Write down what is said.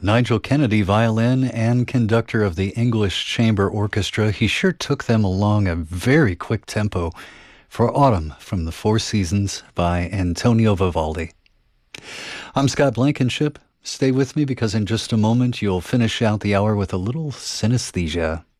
Nigel Kennedy, violin and conductor of the English Chamber Orchestra, he sure took them along a very quick tempo for Autumn from the Four Seasons by Antonio Vivaldi. I'm Scott Blankenship. Stay with me because in just a moment you'll finish out the hour with a little synesthesia.